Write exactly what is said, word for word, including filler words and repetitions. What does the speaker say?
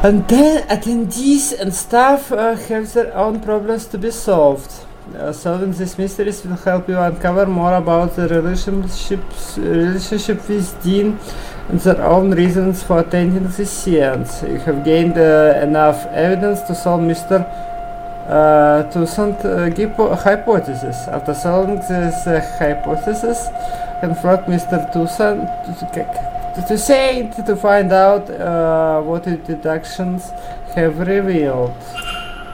And then attendees and staff uh, have their own problems to be solved. Uh, solving these mysteries will help you uncover more about the relationships, relationship with Dean and their own reasons for attending the seance. You have gained uh, enough evidence to solve Mister Uh, Toussaint uh, gypo- hypothesis. After solving this uh, hypothesis, confront Mister Toussaint to, to say to find out uh, what the deductions have revealed.